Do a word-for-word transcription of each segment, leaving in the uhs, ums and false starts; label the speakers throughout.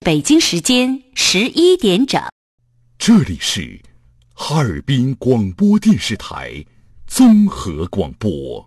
Speaker 1: 北京时间十一点整。
Speaker 2: 这里是哈尔滨广播电视台综合广播。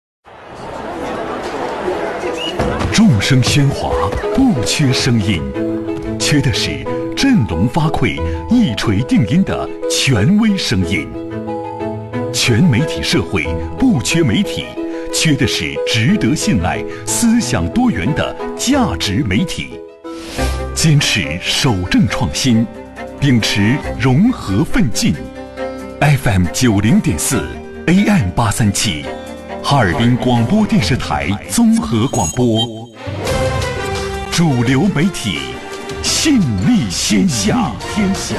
Speaker 2: 众声喧哗，不缺声音，缺的是振聋发聩、一锤定音的权威声音。全媒体社会不缺媒体，缺的是值得信赖、思想多元的价值媒体。坚持守正创新，秉持融合奋进。F M 九零点四 A M 八三七，哈尔滨广播电视台综合广播，主流媒体，信力天下。天下。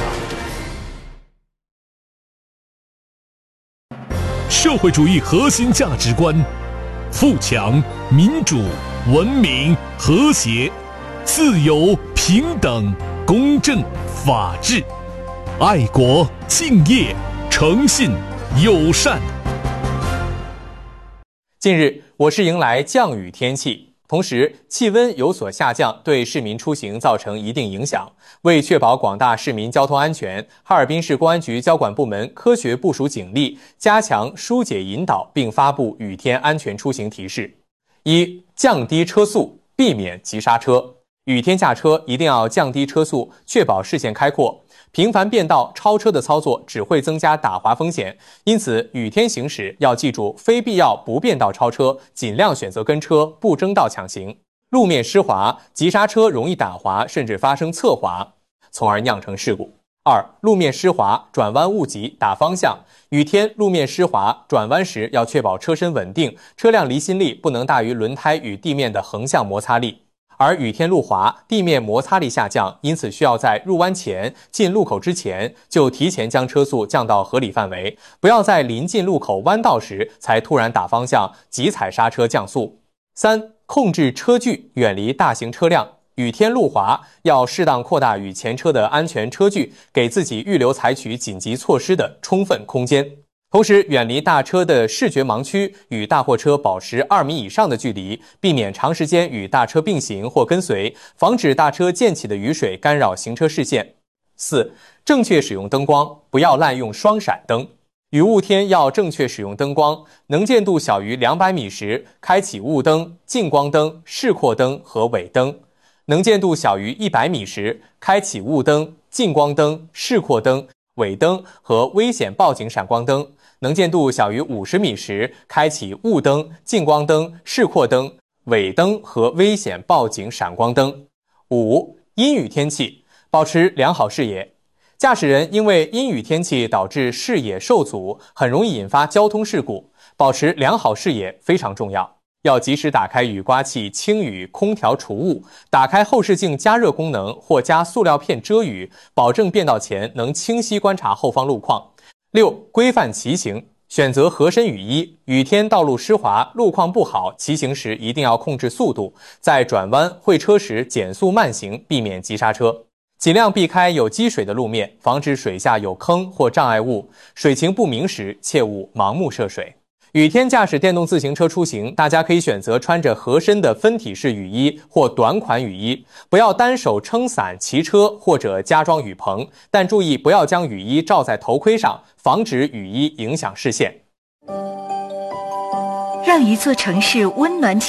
Speaker 3: 社会主义核心价值观：富强、民主、文明、和谐、自由、平等、公正、法治、爱国、敬业、诚信、友善。
Speaker 4: 近日，我市迎来降雨天气，同时气温有所下降，对市民出行造成一定影响。为确保广大市民交通安全，哈尔滨市公安局交管部门科学部署警力，加强疏解引导，并发布雨天安全出行提示：一、降低车速，避免急刹车。雨天驾车一定要降低车速，确保视线开阔。频繁变道、超车的操作只会增加打滑风险，因此雨天行驶要记住非必要不变道超车，尽量选择跟车，不争道抢行。路面湿滑，急刹车容易打滑，甚至发生侧滑，从而酿成事故。二、路面湿滑，转弯勿急打方向。雨天路面湿滑，转弯时要确保车身稳定，车辆离心力不能大于轮胎与地面的横向摩擦力。而雨天路滑，地面摩擦力下降，因此需要在入弯前、进路口之前就提前将车速降到合理范围，不要在临近路口弯道时才突然打方向、急踩刹车降速。三、控制车距，远离大型车辆。雨天路滑，要适当扩大与前车的安全车距，给自己预留采取紧急措施的充分空间。同时，远离大车的视觉盲区，与大货车保持二米以上的距离，避免长时间与大车并行或跟随，防止大车溅起的雨水干扰行车视线。四、正确使用灯光，不要滥用双闪灯。雨雾天要正确使用灯光，能见度小于两百米时，开启雾灯、近光灯、示廓灯和尾灯；能见度小于一百米时，开启雾灯、近光灯、示廓灯、尾灯和危险报警闪光灯；能见度小于五十米时，开启雾灯、近光灯、示廓灯、尾灯和危险报警闪光灯。五、阴雨天气，保持良好视野。驾驶人因为阴雨天气导致视野受阻，很容易引发交通事故，保持良好视野非常重要。要及时打开雨刮器清雨空调除雾，打开后视镜加热功能或加塑料片遮雨，保证变道前能清晰观察后方路况。六、规范骑行，选择合身雨衣。雨天道路湿滑，路况不好，骑行时一定要控制速度，在转弯会车时减速慢行，避免急刹车。尽量避开有积水的路面，防止水下有坑或障碍物，水情不明时切勿盲目涉水。雨天驾驶电动自行车出行，大家可以选择穿着合身的分体式雨衣或短款雨衣，不要单手撑伞骑车或者加装雨棚，但注意不要将雨衣罩在头盔上，防止雨衣影响视线。
Speaker 1: 让一座城市温暖起